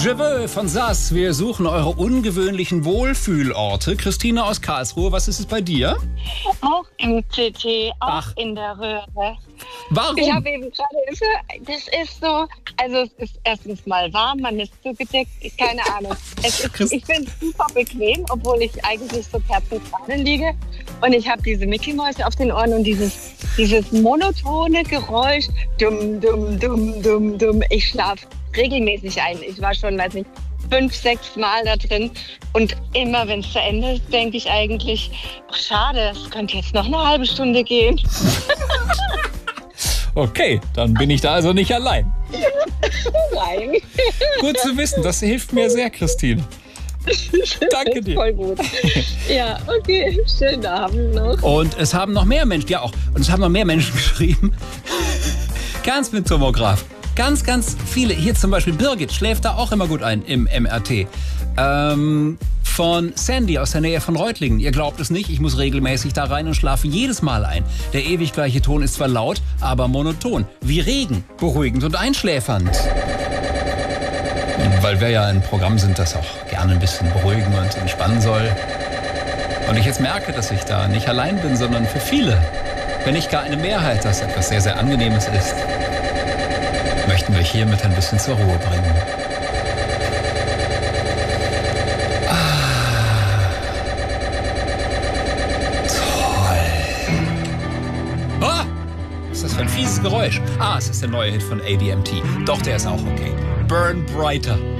Je veux von Sass. Wir suchen eure ungewöhnlichen Wohlfühlorte. Christine aus Karlsruhe, was ist es bei dir? Auch im CT, auch Ach. in der Röhre. Warum? Ich habe eben gerade, das ist so, also es ist erstens mal warm, man ist zugedeckt, keine Ahnung. Ich bin super bequem, obwohl ich eigentlich so kerzengerade liege. Und ich habe diese Mickey-Mäuse auf den Ohren und dieses monotone Geräusch, dumm, dumm, dumm, dumm, dumm. Ich schlafe regelmäßig ein. Ich war schon, 5, 6 Mal da drin. Und immer, wenn es zu Ende ist, denke ich eigentlich, schade, es könnte jetzt noch eine halbe Stunde gehen. Okay, dann bin ich da also nicht allein. Nein. Gut zu wissen, das hilft mir sehr, Christine. Danke dir. Voll gut. Ja, okay, schönen Abend noch. Und es haben noch mehr Menschen, geschrieben. Ganz mit Tomograph. Ganz, ganz viele. Hier zum Beispiel Birgit schläft da auch immer gut ein im MRT. Von Sandy aus der Nähe von Reutlingen. Ihr glaubt es nicht, ich muss regelmäßig da rein und schlafe jedes Mal ein. Der ewig gleiche Ton ist zwar laut, aber monoton. Wie Regen. Beruhigend und einschläfernd. Weil wir ja ein Programm sind, das auch gerne ein bisschen beruhigen und entspannen soll. Und ich jetzt merke, dass ich da nicht allein bin, sondern für viele, wenn nicht gar eine Mehrheit, das etwas sehr, sehr Angenehmes ist, möchten wir hiermit ein bisschen zur Ruhe bringen. Was ist das für ein fieses Geräusch? Es ist der neue Hit von ADMT. Doch, der ist auch okay. Burn Brighter.